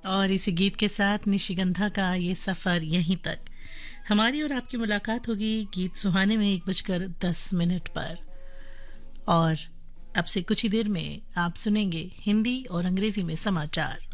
और इसी गीत के साथ निशिगंधा का ये सफ़र यहीं तक। हमारी और आपकी मुलाकात होगी गीत सुहाने में 1:10 पर। और अब से कुछ ही देर में आप सुनेंगे हिंदी और अंग्रेजी में समाचार।